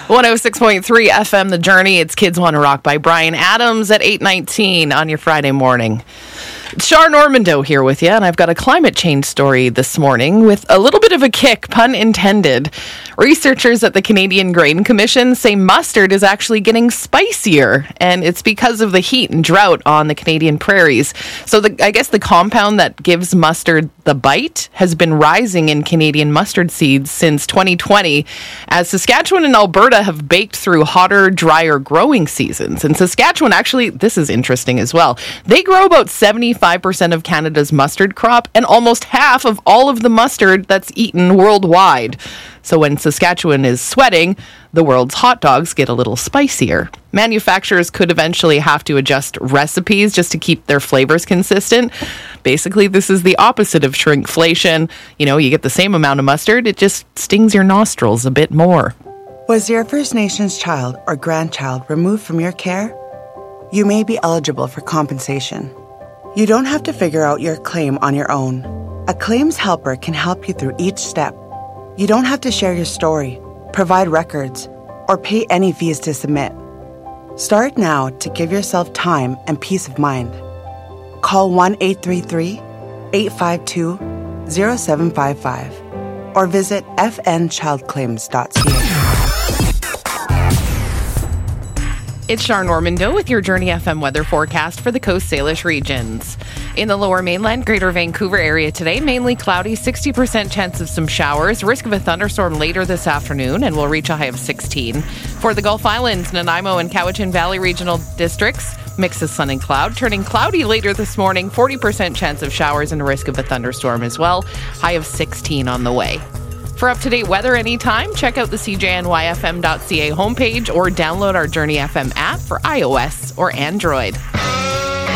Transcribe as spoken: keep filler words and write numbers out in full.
one oh six point three F M, The Journey. It's Kids Wanna Rock by Bryan Adams at eight nineteen on your Friday morning. Char Normando here with you, and I've got a climate change story this morning with a little bit of a kick, pun intended. Researchers at the Canadian Grain Commission say mustard is actually getting spicier, and it's because of the heat and drought on the Canadian prairies. So the, I guess the compound that gives mustard the bite has been rising in Canadian mustard seeds since twenty twenty, as Saskatchewan and Alberta have baked through hotter, drier growing seasons. And Saskatchewan, actually, this is interesting as well, they grow about seventy-five percent of Canada's mustard crop and almost half of all of the mustard that's eaten worldwide. So when Saskatchewan is sweating, the world's hot dogs get a little spicier. Manufacturers could eventually have to adjust recipes just to keep their flavors consistent. Basically, this is the opposite of shrinkflation. You know, you get the same amount of mustard, it just stings your nostrils a bit more. Was your First Nations child or grandchild removed from your care? You may be eligible for compensation. You don't have to figure out your claim on your own. A claims helper can help you through each step. You don't have to share your story, provide records, or pay any fees to submit. Start now to give yourself time and peace of mind. Call one eight three three, eight five two, zero seven five five or visit f n child claims dot c a. It's Char Normando with your Journey F M weather forecast for the Coast Salish regions. In the Lower Mainland, Greater Vancouver area today, mainly cloudy, sixty percent chance of some showers, risk of a thunderstorm later this afternoon, and we'll reach a high of sixteen. For the Gulf Islands, Nanaimo and Cowichan Valley regional districts, mix of sun and cloud, turning cloudy later this morning, forty percent chance of showers and a risk of a thunderstorm as well, high of sixteen on the way. For up-to-date weather anytime, check out the c j n y f m dot c a homepage or download our Journey F M app for iOS or Android.